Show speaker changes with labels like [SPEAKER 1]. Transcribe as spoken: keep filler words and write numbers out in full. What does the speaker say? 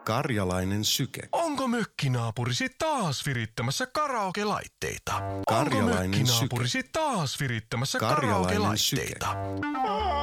[SPEAKER 1] Karjalainen syke.
[SPEAKER 2] Onko mökkinaapurisi taas virittämässä karaoke-laitteita?
[SPEAKER 1] Karjalainen
[SPEAKER 2] Onko mökkinaapurisi taas virittämässä
[SPEAKER 1] Karjalainen
[SPEAKER 2] karaoke-laitteita?